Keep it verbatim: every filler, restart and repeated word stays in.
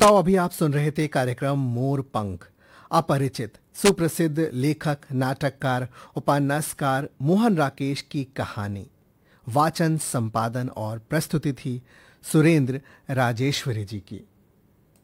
श्रोताओं, अभी आप सुन रहे थे कार्यक्रम मोर पंख। अपरिचित सुप्रसिद्ध लेखक, नाटककार, उपन्यासकार मोहन राकेश की कहानी। वाचन, संपादन और प्रस्तुति थी सुरेंद्र राजेश्वरी जी की।